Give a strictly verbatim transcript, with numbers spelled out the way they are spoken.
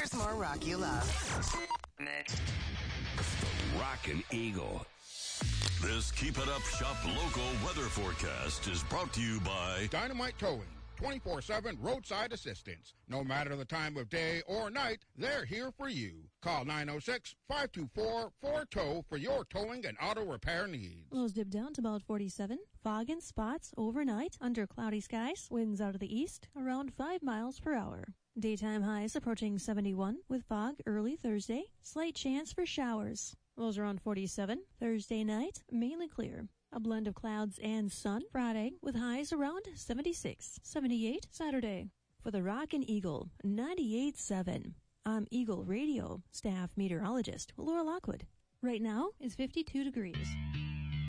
Here's more rock you love. Next. The Rockin' Eagle. This Keep It Up Shop local weather forecast is brought to you by Dynamite Towing. twenty-four seven roadside assistance. No matter the time of day or night, they're here for you. Call nine oh six, five two four, four T O W for your towing and auto repair needs. Lows dip down to about forty-seven. Fog and spots overnight under cloudy skies. Winds out of the east around five miles per hour. Daytime highs approaching seventy-one with fog early Thursday. Slight chance for showers. Lows around forty-seven. Thursday night, mainly clear. A blend of clouds and sun Friday with highs around seventy-six, seventy-eight Saturday. For the Rockin' Eagle ninety-eight point seven, I'm Eagle Radio staff meteorologist Laura Lockwood. Right now it's fifty-two degrees.